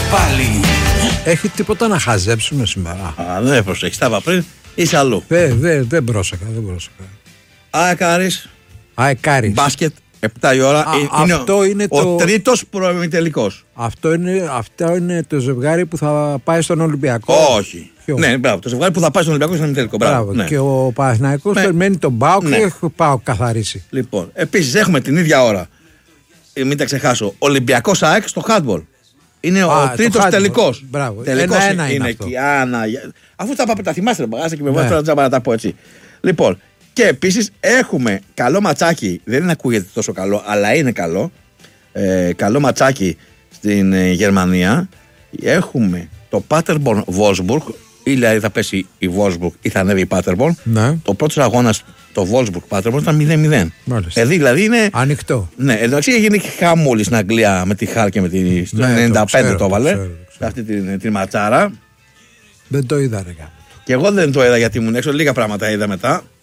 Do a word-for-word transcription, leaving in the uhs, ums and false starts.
πάλι. Έχει τίποτα να χαζέψουμε σήμερα? Α, δεν προσέχεις, τα είπα πριν, είσαι αλλού. Δεν δε, δε πρόσεχα, δεν πρόσεχα. Αεκάρης, Αεκάρης. μπάσκετ, επτά η ώρα. Α, είναι αυτό ο, είναι ο το... τρίτος προημιτελικός. Αυτό είναι, αυτό είναι το ζευγάρι που θα πάει στον Ολυμπιακό. Όχι. Ποιο? Ναι, μπράβο. Το ζευγάρι που θα πάει στον Ολυμπιακό στον ημιτελικό. Μπράβο. Ναι. Και ο Παναθηναϊκός Με... περιμένει τον ΠΑΟΚ ναι. και έχει ΠΑΟΚ καθαρίσει. Λοιπόν, επίσης έχουμε την ίδια ώρα. Μην τα ξεχάσω. Ολυμπιακός ΑΕΚ στο handball. Είναι Α, ο τρίτος τελικός. Μπράβο. Τελικός ένα, ένα είναι, είναι εκεί. Άνα, αφού τα πάμε, τα θυμάστε, μπαγάστε και με βάζετε ναι. Τώρα να τα πω έτσι. Λοιπόν, και επίσης έχουμε καλό ματσάκι. Δεν ακούγεται τόσο καλό, αλλά είναι καλό. Ε, καλό ματσάκι στην ε, Γερμανία. Έχουμε το Paderborn Wolfsburg. Ή δηλαδή θα πέσει η Wolfsburg ή θα ανέβει η Paderborn. Ναι. Το πρώτο αγώνα το Wolfsburg Paderborn ήταν μηδέν μηδέν. Μάλιστα. Ε, δηλαδή είναι. Ανοιχτό. Ναι, εντάξει έγινε χαμούλη στην Αγγλία με τη Χάλ και με τη. Ναι, το ενενήντα πέντε το έβαλε. Αυτή την, την ματσάρα. Δεν το είδα, ρε. Και εγώ δεν το είδα γιατί ήμουν έξω. Λίγα πράγματα είδα μετά.